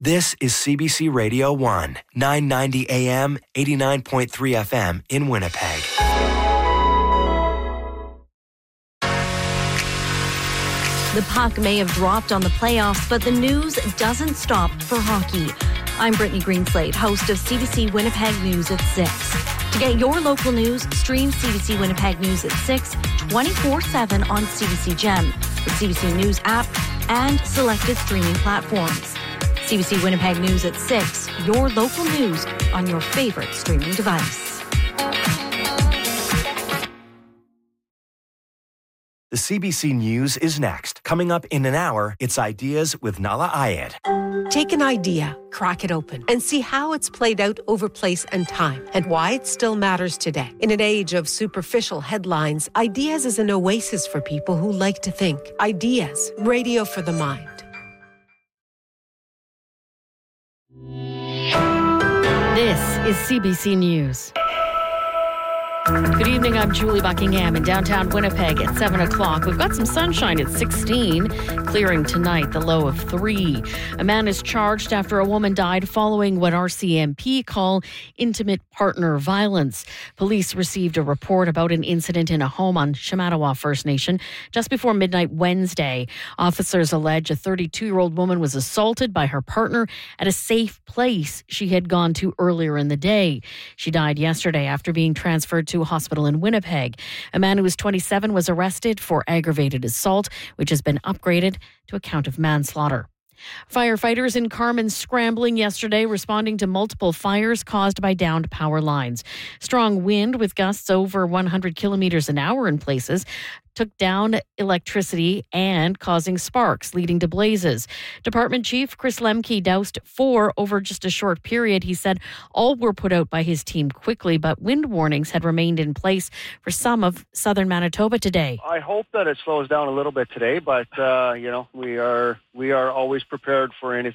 This is CBC Radio 1, 990 AM, 89.3 FM in Winnipeg. The puck may have dropped on the playoffs, but the news doesn't stop for hockey. I'm Brittany Greenslade, host of CBC Winnipeg News at 6. To get your local news, stream CBC Winnipeg News at 6, 24/7 on CBC Gem, the CBC News app, and selected streaming platforms. CBC Winnipeg News at 6, your local news on your favorite streaming device. The CBC News is next. Coming up in an hour, it's Ideas with Nala Ayed. Take an idea, crack it open, and see how it's played out over place and time, and why it still matters today. In an age of superficial headlines, Ideas is an oasis for people who like to think. Ideas, radio for the mind. This is CBC News. Good evening, I'm Julie Buckingham in downtown Winnipeg at 7 o'clock. We've got some sunshine at 16, clearing tonight, the low of 3. A man is charged after a woman died following what RCMP call intimate partner violence. Police received a report about an incident in a home on Shamattawa First Nation just before midnight Wednesday. Officers allege a 32-year-old woman was assaulted by her partner at a safe place she had gone to earlier in the day. She died yesterday after being transferred to a hospital in Winnipeg. A man who was 27 was arrested for aggravated assault, which has been upgraded to a count of manslaughter. Firefighters in Carman scrambling yesterday, responding to multiple fires caused by downed power lines. Strong wind with gusts over 100 kilometers an hour in places took down electricity and causing sparks, leading to blazes. Department Chief Chris Lemke doused 4 over just a short period. He said all were put out by his team quickly, but wind warnings had remained in place for some of southern Manitoba today. I hope that it slows down a little bit today, but we are always prepared for anything.